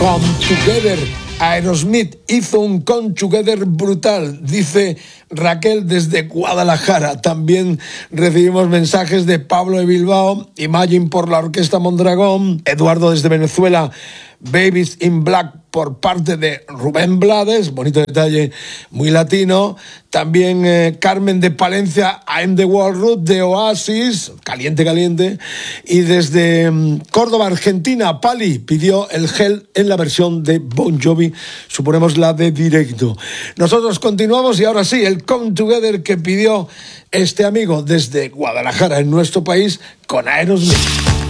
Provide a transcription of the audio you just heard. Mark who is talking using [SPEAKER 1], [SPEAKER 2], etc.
[SPEAKER 1] Come Together. Aerosmith hizo un Come Together brutal, dice Raquel desde Guadalajara. También recibimos mensajes de Pablo de Bilbao, Imagine por la Orquesta Mondragón, Eduardo desde Venezuela, Babies in Black por parte de Rubén Blades, bonito detalle, muy latino. También Carmen de Palencia, I'm the Walrus de Oasis, caliente, caliente. Y desde Córdoba, Argentina, Pali pidió el Hell en la versión de Bon Jovi, suponemos la de directo. Nosotros continuamos y ahora sí, el Come Together que pidió este amigo desde Guadalajara, en nuestro país, con Aerosmith.